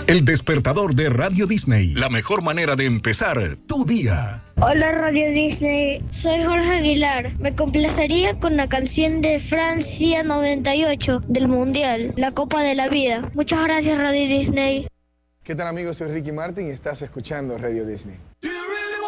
El despertador de Radio Disney. La mejor manera de empezar tu día. Hola Radio Disney, soy Jorge Aguilar. Me complacería con la canción de Francia 98 del Mundial, la Copa de la Vida. Muchas gracias Radio Disney. ¿Qué tal amigos? Soy Ricky Martin y estás escuchando Radio Disney.